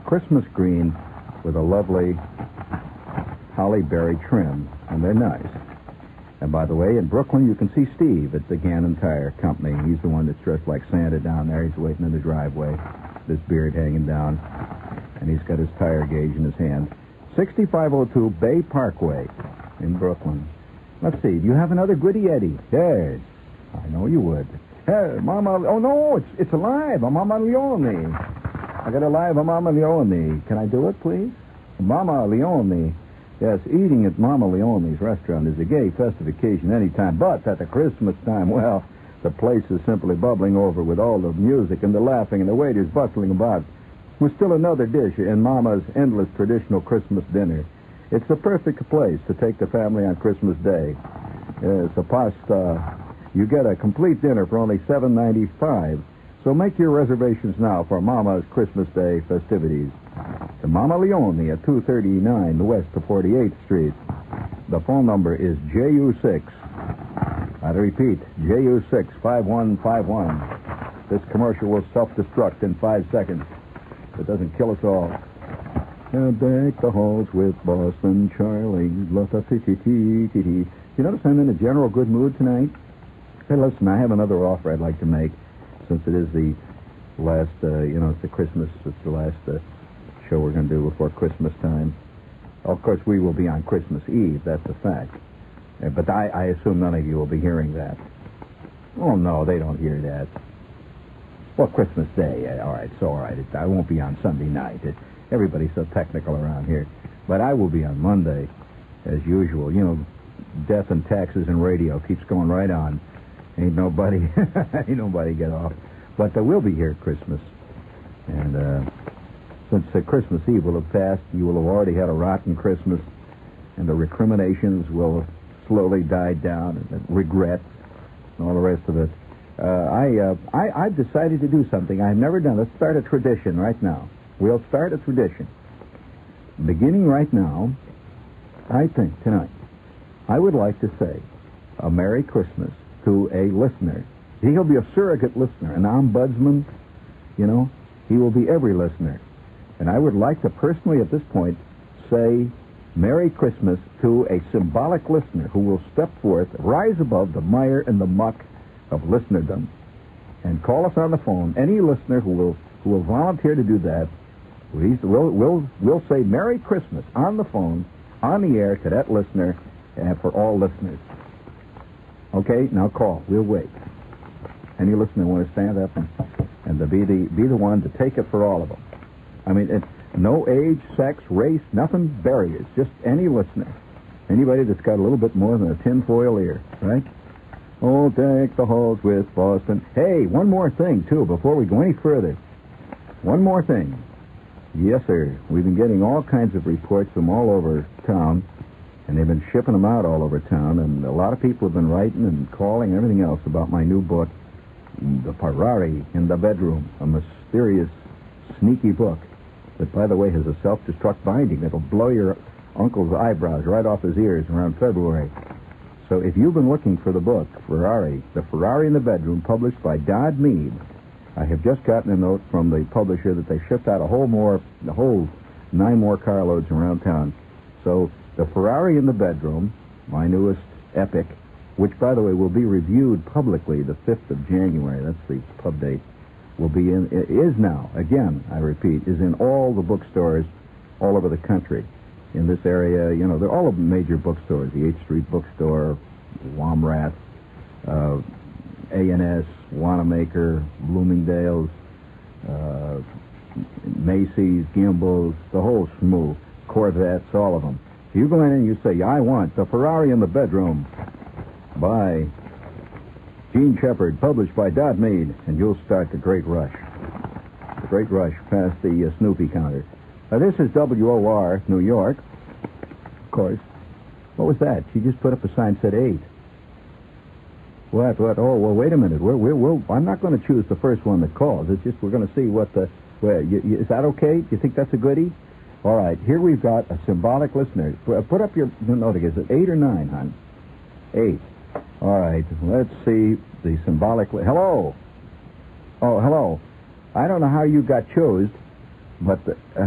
Christmas green with a lovely holly berry trim, and they're nice. And by the way, in Brooklyn, you can see Steve at the Gannon Tire Company. He's the one that's dressed like Santa down there. He's waiting in the driveway, his beard hanging down, and he's got his tire gauge in his hand. 6502 Bay Parkway in Brooklyn. Let's see, do you have another goodie, Eddie? Yes, I know you would. Hey, Mama, oh no, it's alive. Mama Leone. I got a live Mama Leone. Can I do it, please? Mama Leone. Yes, eating at Mama Leone's restaurant is a gay, festive occasion any time, but at the Christmas time, well, the place is simply bubbling over with all the music and the laughing and the waiters bustling about. With still another dish in Mama's endless traditional Christmas dinner. It's the perfect place to take the family on Christmas Day. It's a pasta. You get a complete dinner for only $7.95. So make your reservations now for Mama's Christmas Day festivities. To Mama Leone at 239 West of 48th Street. The phone number is JU6. I repeat, JU6-5151. This commercial will self-destruct in 5 seconds. It doesn't kill us all. And deck the halls with Boston Charlie. You notice I'm in a general good mood tonight? Hey, listen, I have another offer I'd like to make, since it is the last, it's the Christmas, it's the last show we're going to do before Christmas time. Of course, we will be on Christmas Eve, that's a fact. But I assume none of you will be hearing that. Oh, no, they don't hear that. Well, Christmas Day, all right, so all right. I won't be on Sunday night. Everybody's so technical around here. But I will be on Monday, as usual. You know, death and taxes and radio keeps going right on. Ain't nobody get off. But we'll be here at Christmas. And since Christmas Eve will have passed, you will have already had a rotten Christmas, and the recriminations will have slowly died down, and regret, and all the rest of it. I've decided to do something I've never done. Let's start a tradition right now. We'll start a tradition. Beginning right now, I think tonight, I would like to say a Merry Christmas to a listener. He'll be a surrogate listener, an ombudsman, He will be every listener. And I would like to personally at this point say Merry Christmas to a symbolic listener who will step forth, rise above the mire and the muck of listenerdom, and call us on the phone. Any listener who will volunteer to do that, we'll say Merry Christmas on the phone, on the air to that listener, and for all listeners. Okay, now call. We'll wait. Any listener want to stand up and be the one to take it for all of them. I mean, no age, sex, race, nothing barriers. Just any listener. Anybody that's got a little bit more than a tinfoil ear, right? Oh, deck the halls with Boston. Hey, one more thing, too, before we go any further. One more thing. Yes, sir. We've been getting all kinds of reports from all over town, and they've been shipping them out all over town, and a lot of people have been writing and calling and everything else about my new book, The Ferrari in the Bedroom, a mysterious, sneaky book that, by the way, has a self-destruct binding that'll blow your uncle's eyebrows right off his ears around February. So if you've been looking for the book, Ferrari, The Ferrari in the Bedroom, published by Dodd Mead, I have just gotten a note from the publisher that they shipped out a whole 9 more carloads around town. So The Ferrari in the Bedroom, my newest epic, which, by the way, will be reviewed publicly the 5th of January, that's the pub date, is now, again, I repeat, is in all the bookstores all over the country. In this area, they're all of the major bookstores, the 8th Street Bookstore, Womrath, A&S, Wanamaker, Bloomingdale's, Macy's, Gimbel's, the whole schmoo, Corvettes, all of them. So you go in and you say, I want The Ferrari in the Bedroom by Gene Shepard, published by Dodd Mead, and you'll start the great rush. The great rush past the Snoopy counter. Now, this is WOR, New York. Of course. What was that? She just put up a sign that said 8. What? Oh, well, wait a minute. I'm not going to choose the first one that calls. It's just we're going to see what the... is that okay? Do you think that's a goodie? All right. Here we've got a symbolic listener. Put up your note again. Is it 8 or 9, hon? 8. All right. Let's see the symbolic... Hello? Oh, hello. I don't know how you got chose, but...